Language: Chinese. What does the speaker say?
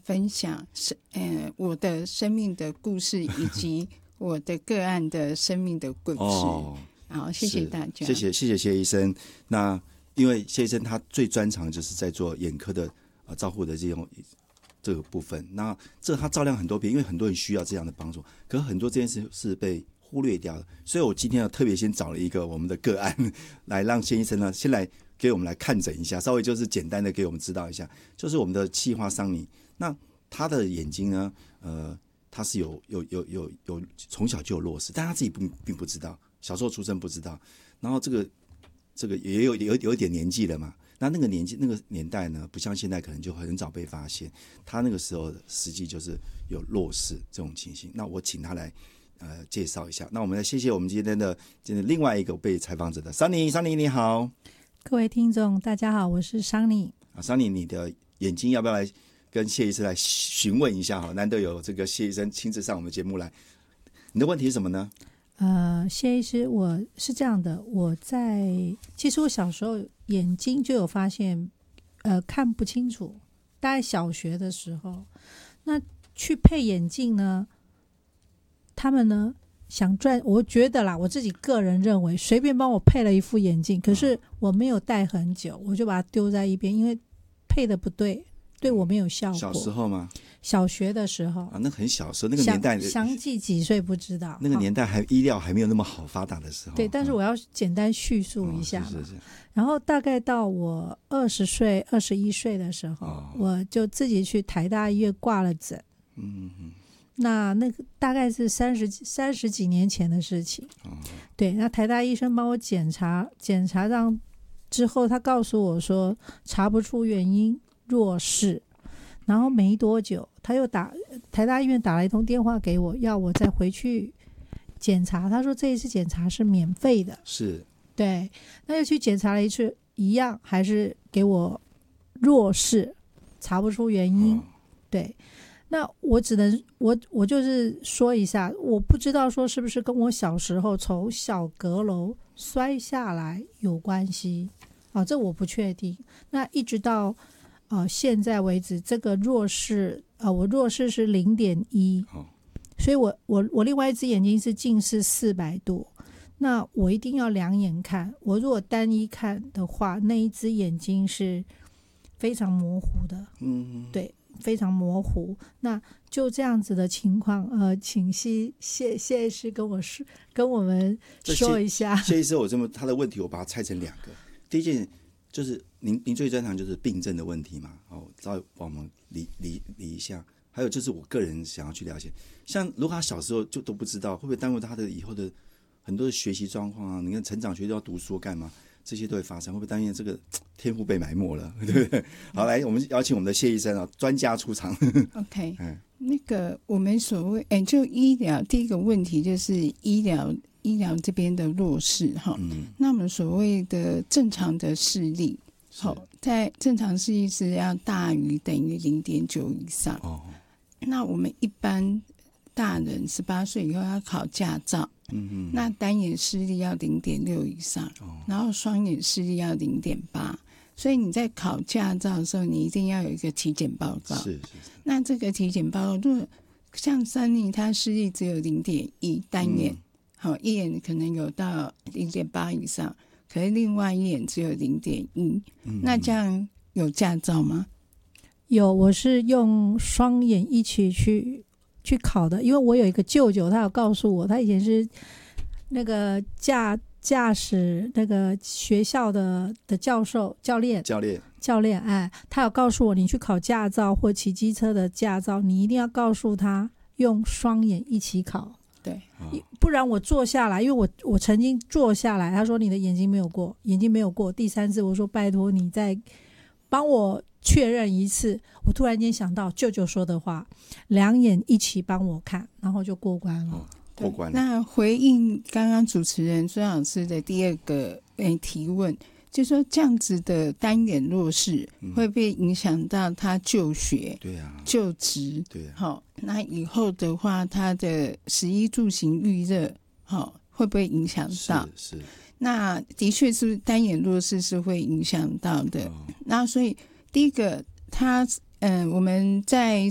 分享我的生命的故事以及我的个案的生命的故事。好，谢谢大家。 谢谢谢医生。那因为谢医生他最专长就是在做眼科的照护的这个部分，那他照亮很多病，因为很多人需要这样的帮助，可是很多这件事是被忽略掉的，所以我今天要特别先找了一个我们的个案来让谢医生呢先来给我们来看诊一下，稍微就是简单的给我们知道一下，就是我们的企划桑尼。那他的眼睛呢他是有从小就有弱视，但他自己并不知道，小时候出生不知道，然后这个也有点年纪了嘛，那个年代呢，不像现在可能就很早被发现，他那个时候实际就是有弱视这种情形。那我请他来介绍一下。那我们来谢谢我们今天的另外一个被采访者的桑尼你好。 各位听众大家好，我是桑尼。 桑尼，你的眼睛要不要来跟谢医生来询问一下？难得有这个谢医生亲自上我们节目来，你的问题是什么呢？ 谢医师，我是这样的，其实我小时候眼睛就有发现看不清楚，大概小学的时候，那去配眼镜呢，他们呢想赚，我觉得啦，我自己个人认为随便帮我配了一副眼镜，可是我没有戴很久，我就把它丢在一边，因为配的不对，对我没有效果。 小时候吗？ 小学的时候那很小时候，那个年代详细几岁不知道， 那个年代医疗还没有那么好发达的时候。 对，但是我要简单叙述一下嘛。 是。 然后大概到我20岁、21岁的时候，我就自己去台大医院挂了诊。那个大概是30几年前的事情。对，那台大医生帮我检查上之后，他告诉我说查不出原因，弱视。然后没多久他又台大医院打了一通电话给我，要我再回去检查，他说这一次检查是免费的。 是，对， 那又去检查了一次，一样还是给我弱视，查不出原因。对，那我只能我就是说一下，我不知道说是不是跟我小时候从小阁楼摔下来有关系这我不确定。那一直到现在为止，这个弱视我弱视是0.1，所以我另外一只眼睛是近视400度，那我一定要两眼看。我如果单一看的话，那一只眼睛是非常模糊的。对，非常模糊。那就这样子的情况，请谢医师跟我们说一下。 谢医师，他的问题我把它拆成2个。第一件就是您最专长就是病症的问题嘛，稍微帮我们理一下。还有就是我个人想要去了解，像如果他小时候就都不知道，会不会耽误他的以后的很多的学习状况啊？你看成长学都要读书干嘛？这些都会发生，会不会担心这个天赋被埋没了？对不对？好，来，我们邀请我们的谢医生专家出场。 OK， 那个我们所谓就医疗，第一个问题就是医疗这边的弱视那我们所谓的正常的视力，在正常视力是要大于等于0.9以上。那我们一般大人18岁以后要考驾照，那单眼视力要0.6以上，然后双眼视力要0.8，所以你在考驾照的时候，你一定要有一个体检报告。是。那这个体检报告，如果像Sunny他视力只有0.1单眼，一眼可能有到0.8以上，可是另外一眼只有0.1，那这样有驾照吗？ 有，我是用双眼一起去考的，因为我有一个舅舅，他有告诉我，他以前是那个驾驶那个学校的教练，他有告诉我，你去考驾照或骑机车的驾照，你一定要告诉他用双眼一起考。 对， 不然我坐下来，因为我曾经坐下来，他说你的眼睛没有过，第3次我说拜托你再帮我确认一次。我突然间想到舅舅说的话，两眼一起帮我看，然后就过关了。 过关了。 那回应刚刚主持人孙老师的第2个提问，就说这样子的单眼弱视会不会影响到他就学、就职？那以后的话，他的食衣住行育乐，会不会影响到？是。那的确是单眼弱视是会影响到的。那所以第一个，我们在